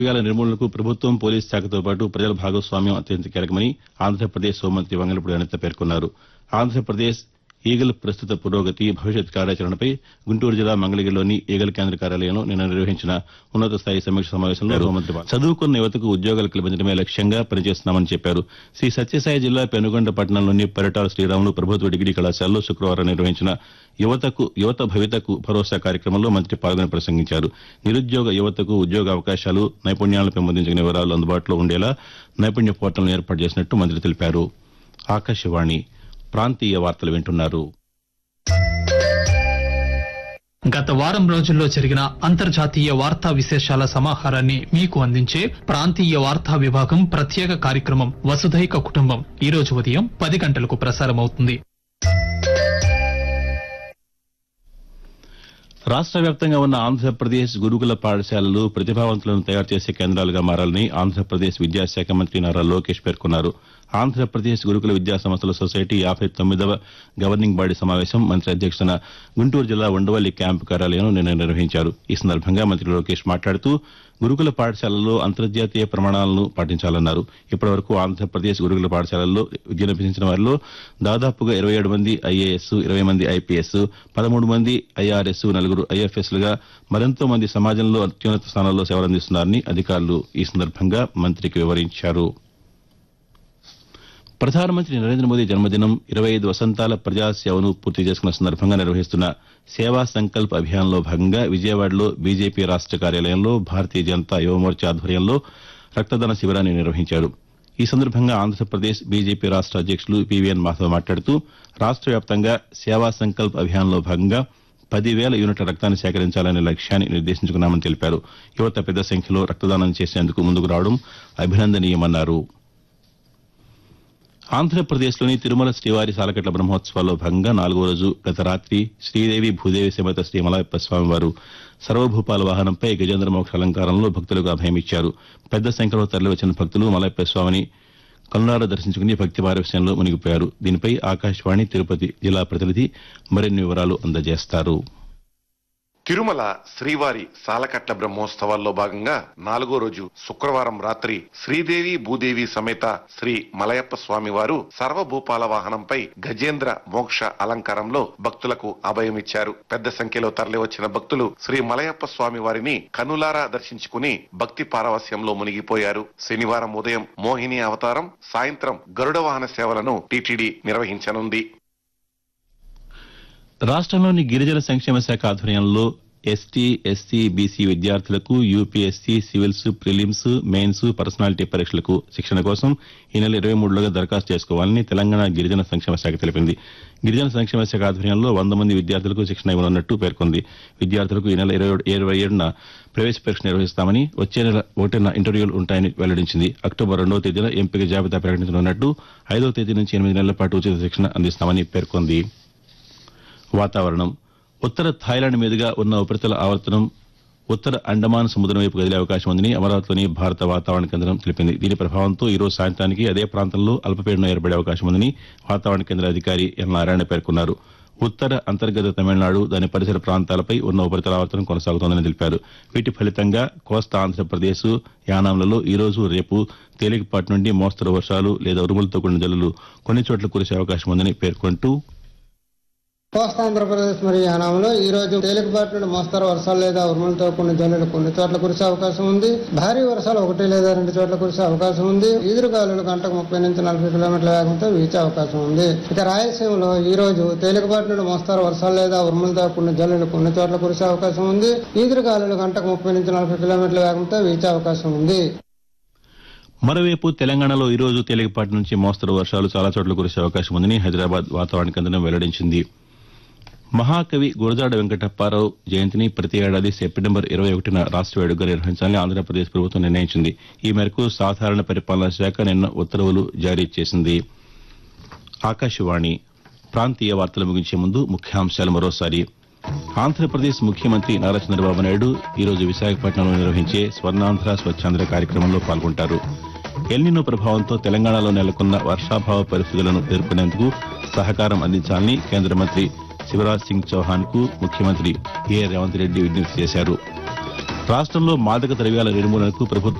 వివాదాల నిర్మూలనకు ప్రభుత్వం, పోలీసు శాఖతో పాటు ప్రజల భాగస్వామ్యం అత్యంత కీలకమని ఆంధ్రప్రదేశ్ హోంమంత్రి వంగలపూడి అనిత పేర్కొన్నారు. ఆంధ్రప్రదేశ్ ఈగల్ ప్రస్తుత పురోగతి, భవిష్యత్ కార్యాచరణపై గుంటూరు జిల్లా మంగళగిరిలోని ఈగల్ కేంద్ర కార్యాలయంలో నిన్న నిర్వహించిన ఉన్నత స్థాయి సమీక్ష సమావేశంలో హోంమంత్రి చదువుకున్న యువతకు ఉద్యోగాలు కల్పించడమే లక్ష్యంగా పనిచేస్తున్నామని చెప్పారు. శ్రీ సత్యసాయి జిల్లా పెనుగొండ పట్టణంలోని పరిటాల శ్రీరాములు ప్రభుత్వ డిగ్రీ కళాశాలలో శుక్రవారం నిర్వహించిన యువత భవితకు భరోసా కార్యక్రమంలో మంత్రి పాల్గొని ప్రసంగించారు. నిరుద్యోగ యువతకు ఉద్యోగ అవకాశాలు, నైపుణ్యాలను పెంపొందించిన వివరాలు అందుబాటులో ఉండేలా నైపుణ్య పోర్టల్ను ఏర్పాటు చేసినట్టు మంత్రి తెలిపారు. ఆకాశవాణి ప్రాంతీయ వార్తలు వింటున్నారు. గత వారం రోజుల్లో జరిగిన అంతర్జాతీయ వార్తా విశేషాల సమాహారాన్ని మీకు అందించే ప్రాంతీయ వార్తా విభాగం ప్రత్యేక కార్యక్రమం వసుధైక కుటుంబం ఈ రోజు ఉదయం 10 గంటలకు ప్రసారమవుతుంది. రాష్ట్ర వ్యాప్తంగా ఉన్న ఆంధ్రప్రదేశ్ గురుకుల పాఠశాలలు ప్రతిభావంతులను తయారు చేసే కేంద్రాలుగా మారాలని ఆంధ్రప్రదేశ్ విద్యాశాఖ మంత్రి నారా లోకేష్ పేర్కొన్నారు. ఆంధ్రప్రదేశ్ గురుకుల విద్యా సంస్థల సొసైటీ 59వ గవర్నింగ్ బాడీ సమావేశం మంత్రి అధ్యక్షతన గుంటూరు జిల్లా ఉండవల్లి క్యాంపు కార్యాలయంలో నిన్న నిర్వహించారు. ఈ సందర్భంగా మంత్రి లోకేష్ మాట్లాడుతూ గురుకుల పాఠశాలల్లో అంతర్జాతీయ ప్రమాణాలను పాటించాలన్నారు. ఇప్పటివరకు ఆంధ్రప్రదేశ్ గురుకుల పాఠశాలల్లో విద్యనభ్యసించిన వారిలో దాదాపుగా 27 మంది ఐఏఎస్, 20 మంది ఐపీఎస్, 13 మంది ఐఆర్ఎస్, 4 ఐఎఫ్ఎస్లుగా మరెంతో మంది సమాజంలో అత్యున్నత స్థానాల్లో సేవలందిస్తున్నారని అధికారులు ఈ సందర్భంగా మంత్రికి వివరించారు. ప్రధానమంత్రి నరేంద్ర మోదీ జన్మదినం 25 వసంతాల ప్రజాసేవను పూర్తి చేసుకున్న సందర్భంగా నిర్వహిస్తున్న సేవా సంకల్ప్ అభియాన్లో భాగంగా విజయవాడలో బీజేపీ రాష్ట కార్యాలయంలో భారతీయ జనతా యువమోర్చా ఆధ్వర్యంలో రక్తదాన శిబిరాన్ని నిర్వహించారు. ఈ సందర్భంగా ఆంధ్రప్రదేశ్ బీజేపీ రాష్ట అధ్యక్షులు పీవీఎన్ మాధవ్ మాట్లాడుతూ రాష్ట వ్యాప్తంగా సేవా సంకల్ప్ అభియాన్లో భాగంగా 10,000 యూనిట్ల రక్తాన్ని సేకరించాలనే లక్ష్యాన్ని నిర్దేశించుకున్నామని తెలిపారు. యువత పెద్ద సంఖ్యలో రక్తదానం చేసేందుకు ముందుకు రావడం అభినందనీయమన్నారు. ఆంధ్రప్రదేశ్లోని తిరుమల శ్రీవారి సాలకట్ల బ్రహ్మోత్సవాల్లో భాగంగా 4వ రోజు గత రాత్రి శ్రీదేవి భూదేవి సమేత శ్రీ మలయప్ప స్వామివారు సర్వభూపాల వాహనంపై గజేంద్ర మోక్ష అలంకారంలో భక్తులకు అభయమిచ్చారు. పెద్ద సంఖ్యలో తరలివచ్చిన భక్తులు మలయప్ప స్వామిని కనులారా దర్శించుకుని భక్తి పారవశ్యంలో మునిగిపోయారు. దీనిపై ఆకాశవాణి తిరుపతి జిల్లా ప్రతినిధి మరిన్ని వివరాలు అందజేస్తారు. తిరుమల శ్రీవారి సాలకట్ల బ్రహ్మోత్సవాల్లో భాగంగా 4వ రోజు శుక్రవారం రాత్రి శ్రీదేవి భూదేవి సమేత శ్రీ మలయప్ప స్వామి వారు సర్వభూపాల వాహనంపై గజేంద్ర మోక్ష అలంకారంలో భక్తులకు అభయమిచ్చారు. పెద్ద సంఖ్యలో తరలివచ్చిన భక్తులు శ్రీ మలయప్ప స్వామి వారిని కనులారా దర్శించుకుని భక్తి పారవస్యంలో మునిగిపోయారు. శనివారం ఉదయం మోహిని అవతారం, సాయంత్రం గరుడ వాహన సేవలను టీటీడీ నిర్వహించనుంది. రాష్ట్రంలోని గిరిజన సంక్షేమ శాఖ ఆధ్వర్యంలో ఎస్టీ, ఎస్సీ, బీసీ విద్యార్థులకు UPSC, civils, prelims, mains, personality పరీక్షలకు శిక్షణ కోసం ఈ నెల 23లోగా దరఖాస్తు చేసుకోవాలని తెలంగాణ గిరిజన సంక్షేమ శాఖ తెలిపింది. గిరిజన సంక్షేమ శాఖ ఆధ్వర్యంలో 100 మంది విద్యార్థులకు శిక్షణ ఇవ్వనున్నట్టు పేర్కొంది. విద్యార్థులకు ఈ నెల 27న ప్రవేశ పరీక్ష నిర్వహిస్తామని, వచ్చే నెల 1న ఇంటర్వ్యూలు ఉంటాయని వెల్లడించింది. అక్టోబర్ 2వ తేదీన ఎంపిక జాబితా ప్రకటించనున్నట్టు, 5వ తేదీ నుంచి 8 నెలల పాటు ఉచిత శిక్షణ అందిస్తామని పేర్కొంది. వాతావరణం. ఉత్తర థాయిలాండ్ మీదుగా ఉన్న ఉపరితల ఆవర్తనం ఉత్తర అండమాన్ సముద్రం వైపు కదిలే అవకాశం ఉందని అమరావతిలోని భారత వాతావరణ కేంద్రం తెలిపింది. దీని ప్రభావంతో ఈ రోజు సాయంత్రానికి అదే ప్రాంతంలో అల్పపీడనం ఏర్పడే అవకాశం ఉందని వాతావరణ కేంద్ర అధికారి ఎన్ నారాయణ పేర్కొన్నారు. ఉత్తర అంతర్గత తమిళనాడు, దాని పరిసర ప్రాంతాలపై ఉన్న ఉపరితల ఆవర్తనం కొనసాగుతోందని తెలిపారు. వీటి ఫలితంగా కోస్తా ఆంధ్రప్రదేశ్, యానాంలలో ఈ రోజు, రేపు తేలికపాటి నుండి మోస్తరు వర్షాలు లేదా ఉరుములతో కూడిన జల్లులు కొన్ని చోట్ల కురిసే అవకాశం ఉందని పేర్కొంటూ కోస్తా ఆంధ్రప్రదేశ్ మరియు యానాంలో ఈ రోజు తేలికపాటి నుండి మోస్తరు వర్షాలు లేదా ఉరుములతో కూడిన జల్లులు కొన్ని చోట్ల కురిసే అవకాశం ఉంది. భారీ వర్షాలు 1 లేదా 2 చోట్ల కురిసే అవకాశం ఉంది. ఈదురుగాలులు గంటకు 30 నుంచి 40 కిలోమీటర్ల వేగంతో వీచే అవకాశం ఉంది. ఇక రాయలసీమలో ఈ రోజు తేలికపాటి నుండి మోస్తరు వర్షాలు లేదా ఉరుములతో కూడిన జల్లులు కొన్ని చోట్ల కురిసే అవకాశం ఉంది. ఈదురుగాలులు గంటకు 30 నుంచి 40 కిలోమీటర్ల వేగంతో వీచే అవకాశం ఉంది. మరోవైపు తెలంగాణలో ఈ రోజు తేలికపాటి నుంచి మోస్తరు వర్షాలు చాలా చోట్ల కురిసే అవకాశం ఉందని హైదరాబాద్ వాతావరణ కేంద్రం వెల్లడించింది. మహాకవి గురజాడ వెంకటప్పారావు జయంతిని ప్రతి ఏడాది సెప్టెంబర్ 21న రాష్ట్ర వేడుకగా నిర్వహించాలని ఆంధ్రప్రదేశ్ ప్రభుత్వం నిర్ణయించింది. ఈ మేరకు సాధారణ పరిపాలనా శాఖ నిన్న ఉత్తర్వులు జారీ చేసింది. ఆకాశవాణి ప్రాంతీయ వార్తలు ముగించే ముందు ముఖ్యాంశాలు మరోసారి. ఆంధ్రప్రదేశ్ ముఖ్యమంత్రి నారా చంద్రబాబు నాయుడు ఈ రోజు విశాఖపట్నంలో నిర్వహించే స్వర్ణాంధ్ర స్వచ్ఛాంధ్ర కార్యక్రమంలో పాల్గొంటారు. ఎల్నినో ప్రభావంతో తెలంగాణలో నెలకొన్న వర్షాభావ పరిస్థితులను ఎదుర్కొనేందుకు సహకారం అందించాలని కేంద్ర మంత్రి శివరాజ్ సింగ్ చౌహాన్ కు ముఖ్యమంత్రి ఏ రేవంత్ రెడ్డి విజ్ఞప్తి చేశారు. రాష్ట్రంలో మాదక ద్రవ్యాల నిర్మూలనకు ప్రభుత్వం